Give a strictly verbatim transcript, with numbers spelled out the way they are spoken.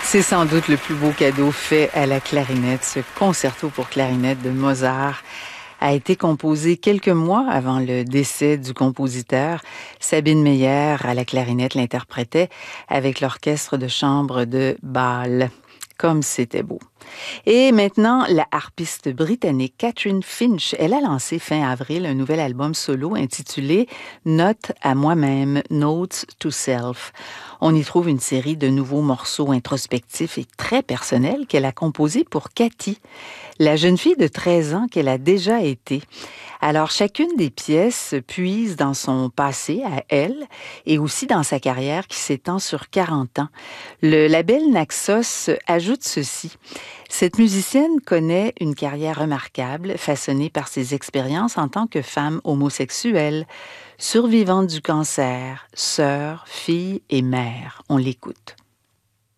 C'est sans doute le plus beau cadeau fait à la clarinette. Ce concerto pour clarinette de Mozart a été composé quelques mois avant le décès du compositeur. Sabine Meyer, à la clarinette, l'interprétait avec l'orchestre de chambre de Bâle. Comme c'était beau. Et maintenant, la harpiste britannique Catherine Finch, elle a lancé fin avril un nouvel album solo intitulé Notes à moi-même, Notes to Self. On y trouve une série de nouveaux morceaux introspectifs et très personnels qu'elle a composés pour Cathy, la jeune fille de treize ans qu'elle a déjà été. Alors, chacune des pièces puise dans son passé à elle et aussi dans sa carrière qui s'étend sur quarante ans. Le label Naxos ajoute ceci. Cette musicienne connaît une carrière remarquable, façonnée par ses expériences en tant que femme homosexuelle, survivante du cancer, sœur, fille et mère. On l'écoute.